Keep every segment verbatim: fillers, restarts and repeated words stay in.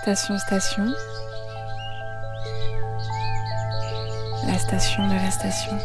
Station Station, la station de la station.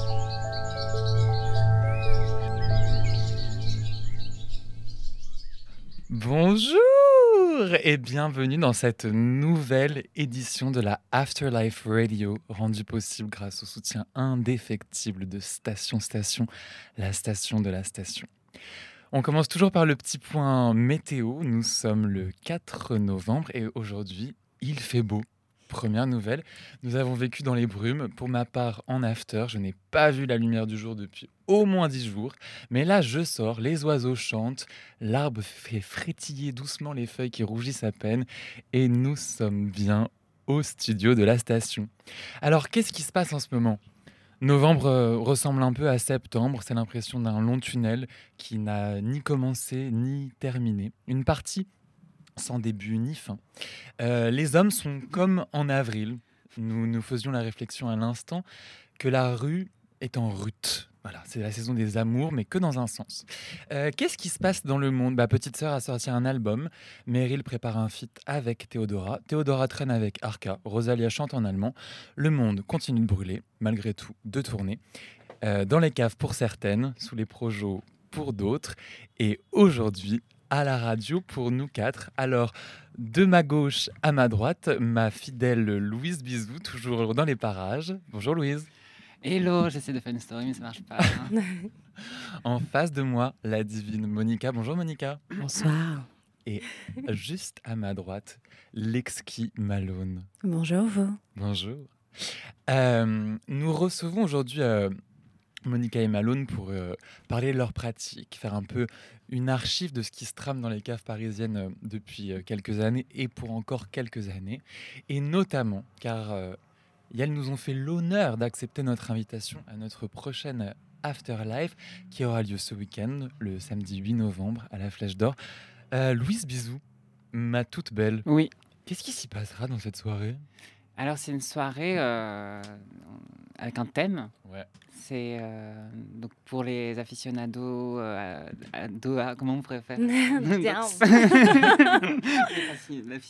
Bonjour et bienvenue dans cette nouvelle édition de la Afterlife Radio, rendue possible grâce au soutien indéfectible de Station Station, la station de la station. On commence toujours par le petit point météo. Nous sommes le quatre novembre et aujourd'hui, il fait beau. Première nouvelle, nous avons vécu dans les brumes. Pour ma part, en after, je n'ai pas vu la lumière du jour depuis au moins dix jours. Mais là, je sors, les oiseaux chantent, l'arbre fait frétiller doucement les feuilles qui rougissent à peine et nous sommes bien au studio de la station. Alors, qu'est-ce qui se passe en ce moment ? Novembre euh, ressemble un peu à septembre, c'est l'impression d'un long tunnel qui n'a ni commencé ni terminé. Une partie sans début ni fin. Euh, les hommes sont comme en avril. Nous nous faisions la réflexion à l'instant que la rue est en rut. Voilà, c'est la saison des amours, mais que dans un sens. Euh, qu'est-ce qui se passe dans le monde ? Bah, Petite Sœur a sorti un album. Meryl prépare un feat avec Théodora. Théodora traîne avec Arca. Rosalia chante en allemand. Le monde continue de brûler, malgré tout, de tourner. Euh, dans les caves pour certaines, sous les projos pour d'autres. Et aujourd'hui, à la radio pour nous quatre. Alors, de ma gauche à ma droite, ma fidèle Louise Bisou, toujours dans les parages. Bonjour Louise. Hello, j'essaie de faire une story, mais ça marche pas. En face de moi, la divine Monica. Bonjour Monica. Bonsoir. Et juste à ma droite, l'exquis Malone. Bonjour vous. Bonjour. Euh, nous recevons aujourd'hui euh, Monica et Malone pour euh, parler de leur pratique, faire un peu une archive de ce qui se trame dans les caves parisiennes euh, depuis euh, quelques années et pour encore quelques années. Et notamment, car euh, elles nous ont fait l'honneur d'accepter notre invitation à notre prochaine Afterlife qui aura lieu ce week-end, le samedi huit novembre, à la Flèche d'Or. Euh, Louise Bisou, ma toute belle, Oui. qu'est-ce qui s'y passera dans cette soirée ? Alors, c'est une soirée euh, avec un thème. Ouais. C'est euh, donc pour les aficionados, euh, ados, ah, comment on pourrait faire Bien.